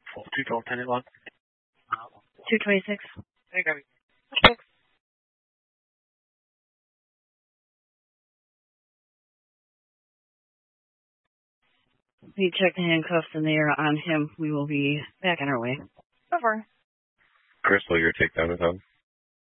212, 10 1. 226. Hey, Gabby. We check the handcuffs and they are on him. We will be back on our way. Over. Crystal, your takedown is on.